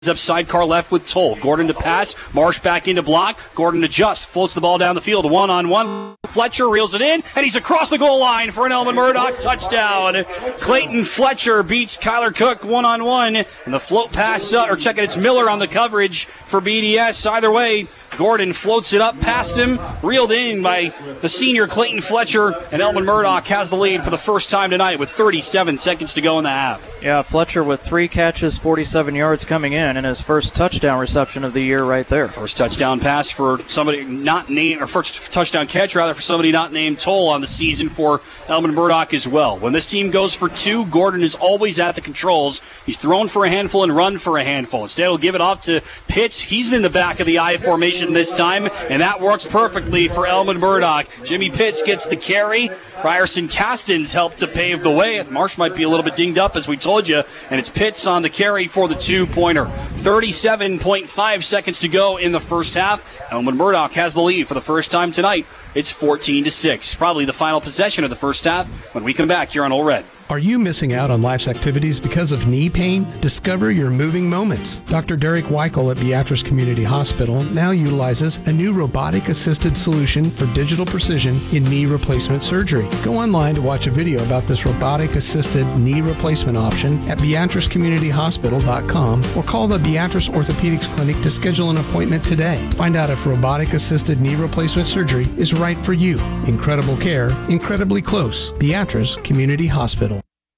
up sidecar left with Toll. Gordon to pass. Marsh back into block. Gordon adjusts. Floats the ball down the field. One-on-one. Fletcher reels it in, and he's across the goal line for an Elman Murdoch touchdown. Clayton Fletcher beats Kyler Cook one-on-one. And the float pass, it's Miller on the coverage for BDS. Either way, Gordon floats it up past him. Reeled in by the senior Clayton Fletcher. And Elman Murdoch has the lead for the first time tonight with 37 seconds to go in the half. Yeah, Fletcher with 3 catches, 47 yards coming in, and his first touchdown reception of the year right there. First touchdown pass for somebody not named, or first touchdown catch rather for somebody not named Toll on the season for Elman Murdoch as well. When this team goes for 2, Gordon is always at the controls. He's thrown for a handful and run for a handful. Instead, he'll give it off to Pitts. He's in the back of the I formation this time, and that works perfectly for Elman Murdoch. Jimmy Pitts gets the carry. Ryerson Castens helped to pave the way. Marsh might be a little bit dinged up, as we told you, and it's Pitts on the carry for the 2-pointer. 37.5 seconds to go in the first half. Elman Murdoch has the lead for the first time tonight. It's 14-6. Probably the final possession of the first half when we come back here on Ole Red. Are you missing out on life's activities because of knee pain? Discover your moving moments. Dr. Derek Weichel at Beatrice Community Hospital now utilizes a new robotic-assisted solution for digital precision in knee replacement surgery. Go online to watch a video about this robotic-assisted knee replacement option at beatricecommunityhospital.com or call the Beatrice Orthopedics Clinic to schedule an appointment today. Find out if robotic-assisted knee replacement surgery is right for you. Incredible care, incredibly close. Beatrice Community Hospital.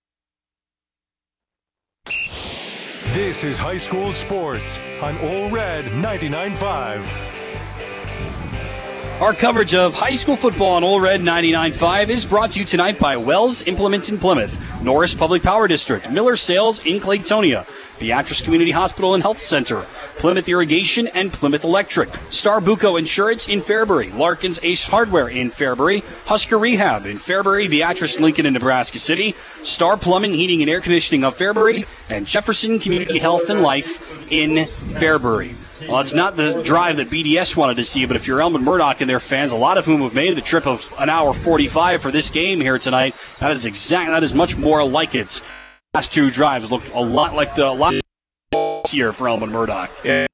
This is high school sports on Ole Red 99.5. Our coverage of high school football on Ole Red 99.5 is brought to you tonight by Wells Implements in Plymouth, Norris Public Power District, Miller Sales in Claytonia, Beatrice Community Hospital and Health Center, Plymouth Irrigation and Plymouth Electric, Starbuco Insurance in Fairbury, Larkin's Ace Hardware in Fairbury, Husker Rehab in Fairbury, Beatrice, Lincoln, and Nebraska City, Star Plumbing, Heating, and Air Conditioning of Fairbury, and Jefferson Community Health and Life in Fairbury. Well, it's not the drive that BDS wanted to see, but if you're Elman Murdoch and their fans, a lot of whom have made the trip of an hour 45 for this game here tonight, that is much more like it. Last 2 drives looked a lot like the last year for Elman Murdoch. Yeah,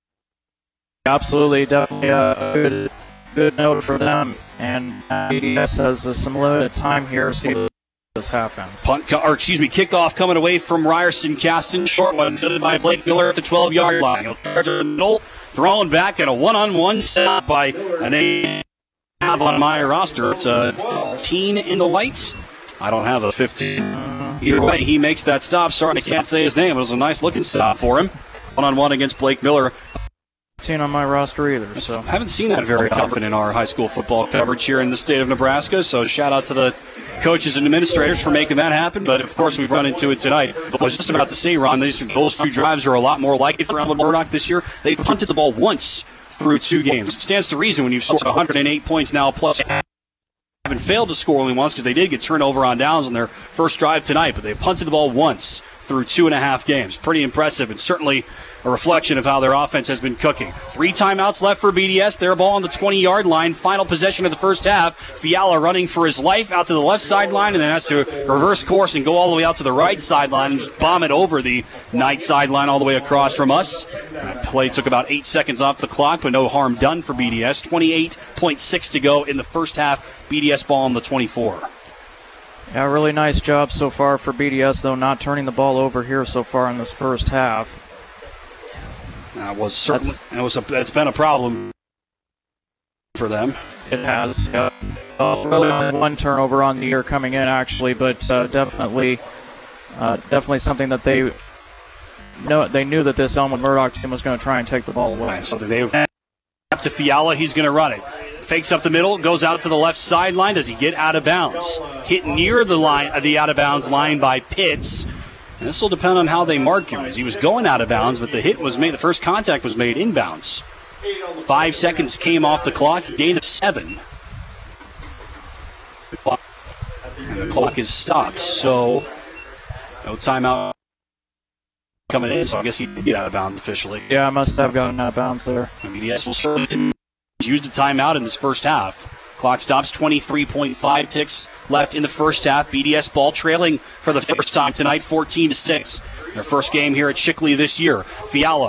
absolutely, definitely a good note for them. And BDS has some limited time here. See this half ends. Kickoff coming away from Ryerson Caston. Short one fitted by Blake Miller at the 12-yard line. He'll charge in the middle, throwing back at a one-on-one stop by an A on my roster. It's a 15 in the whites. I don't have a 15. Either way, he makes that stop. Sorry, I can't say his name. It was a nice-looking stop for him. One-on-one against Blake Miller. 15 on my roster either. So haven't seen that very often in our high school football coverage here in the state of Nebraska. So shout out to the coaches and administrators for making that happen. But, of course, we've run into it tonight. But I was just about to say, Ron, those 2 drives are a lot more like it for Elman Murdoch this year. They've punted the ball once through 2 games. It stands to reason when you've scored 108 points now plus haven't failed to score only once because they did get turnover on downs on their first drive tonight, but they punted the ball once through 2.5 games. Pretty impressive, and certainly a reflection of how their offense has been cooking. 3 timeouts left for BDS. Their ball on the 20-yard line. Final possession of the first half. Fiala running for his life out to the left sideline, and then has to reverse course and go all the way out to the right sideline and just bomb it over the Knight sideline all the way across from us. That play took about 8 seconds off the clock, but no harm done for BDS. 28.6 to go in the first half. BDS ball on the 24. Yeah, really nice job so far for BDS, though, not turning the ball over here so far in this first half. That's been a problem for them. It has. Really 1 turnover on the year coming in, actually, but definitely something that they knew that this Elman Murdoch team was going to try and take the ball away. Right, so they've up to Fiala. He's going to run it. Fakes up the middle, goes out to the left sideline. Does he get out of bounds? Hit near the line, the out of bounds line by Pitts. And this will depend on how they mark him, as he was going out of bounds, but the hit was made. The first contact was made inbounds. 5 seconds came off the clock. Gain of 7. And the clock is stopped, so no timeout coming in. So I guess he did get out of bounds officially. Yeah, I must have gotten out of bounds there. BDS will certainly used a timeout in this first half. Clock stops, 23.5 ticks left in the first half. BDS ball trailing for the first time tonight, 14-6. Their first game here at Shickley this year. Fiala